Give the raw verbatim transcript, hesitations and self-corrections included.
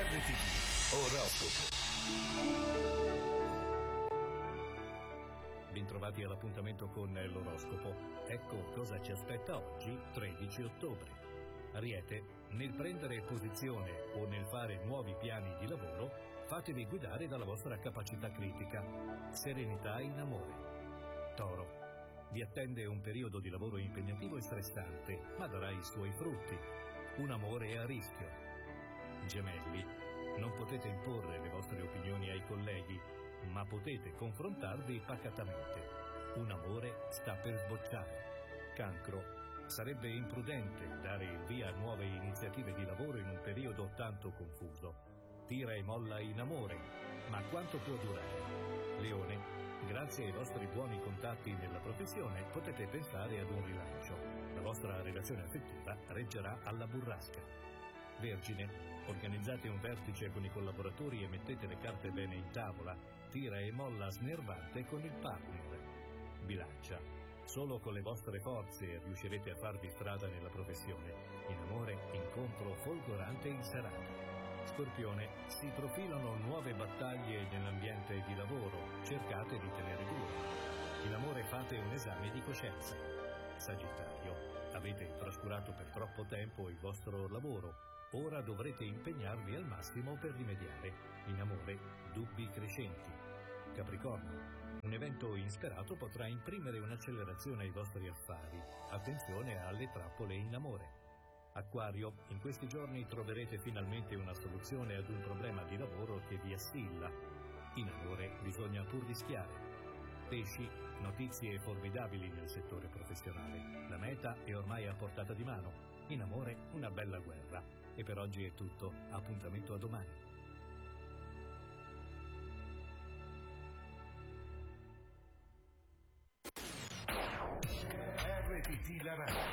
R T T Oroscopo. Bentrovati all'appuntamento con l'oroscopo. Ecco cosa ci aspetta oggi, tredici ottobre. Ariete, nel prendere posizione o nel fare nuovi piani di lavoro, fatevi guidare dalla vostra capacità critica. Serenità in amore. Toro, vi attende un periodo di lavoro impegnativo e stressante, ma darà i suoi frutti. Un amore a rischio. Gemelli, non potete imporre le vostre opinioni ai colleghi, ma potete confrontarvi pacatamente. Un amore sta per sbocciare. Cancro, sarebbe imprudente dare il via a nuove iniziative di lavoro in un periodo tanto confuso. Tira e molla in amore, ma quanto può durare? Leone, grazie ai vostri buoni contatti nella professione potete pensare ad un rilancio. La vostra relazione affettiva reggerà alla burrasca. Vergine, organizzate un vertice con i collaboratori e mettete le carte bene in tavola. Tira e molla snervante con il partner. Bilancia, solo con le vostre forze riuscirete a farvi strada nella professione. In amore, incontro folgorante in serata. Scorpione, si profilano nuove battaglie nell'ambiente di lavoro, cercate di tenere duro. In amore fate un esame di coscienza. Sagittario, avete trascurato per troppo tempo il vostro lavoro, ora dovrete impegnarvi al massimo per rimediare. In amore, dubbi crescenti. Capricorno, un evento insperato potrà imprimere un'accelerazione ai vostri affari. Attenzione alle trappole in amore. Acquario, in questi giorni troverete finalmente una soluzione ad un problema di lavoro che vi assilla. In amore bisogna pur rischiare. Pesci, notizie formidabili nel settore professionale. La meta è ormai a portata di mano. In amore una bella guerra. E per oggi è tutto. Appuntamento a domani. R T T la radio.